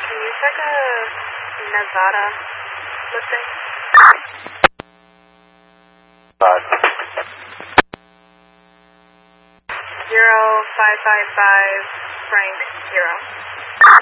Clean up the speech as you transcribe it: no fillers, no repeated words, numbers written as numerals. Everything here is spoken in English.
Can you check a Nevada listing? 0555 Frank 0.